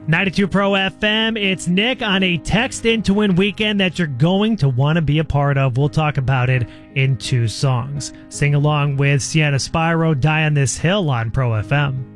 92 Pro FM, it's Nick on a Text In to Win weekend that you're going to want to be a part of. We'll talk about it in 2 songs. Sing along with Sienna Spyro, Die on This Hill on Pro FM.